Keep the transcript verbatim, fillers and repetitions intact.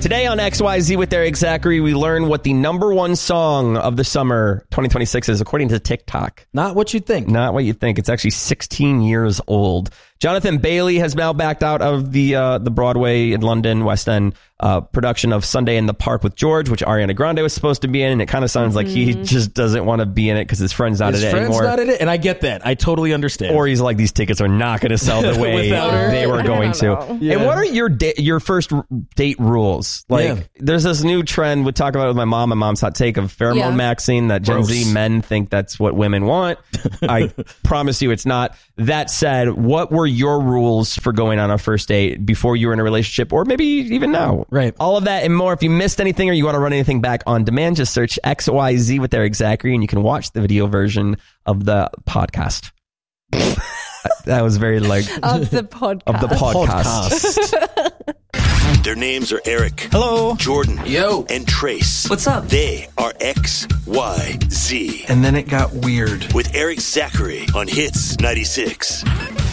Today on X Y Z with Eric Zachary, we learn what the number one song of the summer twenty twenty-six is, according to TikTok. Not what you think. Not what you think. It's actually sixteen years old. Jonathan Bailey has now backed out of the uh, the Broadway in London, West End uh, production of Sunday in the Park with George, which Ariana Grande was supposed to be in, and it kind of sounds like he just doesn't want to be in it because his friend's not His in it friend's anymore. not in it, and I get that. I totally understand. Or he's like, these tickets are not going to sell the way Without her. they were going to. Yeah. And what are your da- your first r- date rules? Like, Yeah. there's this new trend we talk about it with my mom. My mom's hot take of pheromone Yeah. maxing that Gen Gross. Z men think that's what women want. I promise you, it's not. That said, what were your rules for going on a first date before you were in a relationship, or maybe even now? Right. All of that and more. If you missed anything or you want to run anything back on demand, just search X Y Z with Eric Zachary, and you can watch the video version of the podcast. That was very like Of the podcast. of the podcast. Their names are Eric. Hello. Jordan. Yo. And Trace. What's up? They are X Y Z. And then it got weird. With Eric Zachary on Hits ninety-six.